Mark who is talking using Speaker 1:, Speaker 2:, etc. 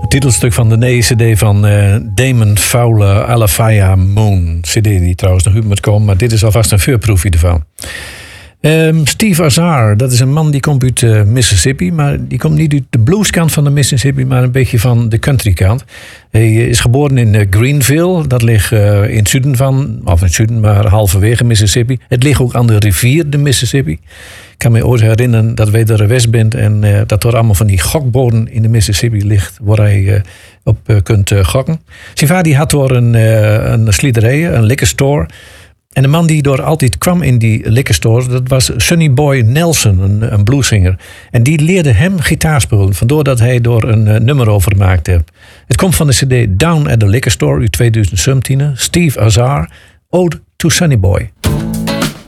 Speaker 1: Titelstuk van de nieuwe cd van Damon Fowler, Alafaya Moon. Cd die trouwens nog uit moet komen, maar dit is alvast een voorproefje ervan. Steve Azar, dat is een man die komt uit Mississippi, maar die komt niet uit de blueskant van de Mississippi, maar een beetje van de countrykant. Hij is geboren in Greenville, dat ligt in het zuiden van, of in het zuiden, maar halverwege Mississippi. Het ligt ook aan de rivier de Mississippi. Ik kan me ooit herinneren dat wij er west bent en dat er allemaal van die gokborden in de Mississippi ligt waar hij op kunt gokken. Zijn vader had door een sliederij, een liquor store. En de man die door altijd kwam in die liquor store, dat was Sonny Boy Nelson, een blueszanger. En die leerde hem gitaarspelen, vandoor dat hij door een nummer over gemaakt heeft. Het komt van de cd Down at the Liquor Store uit 2017. Steve Azar, Ode to Sonny Boy.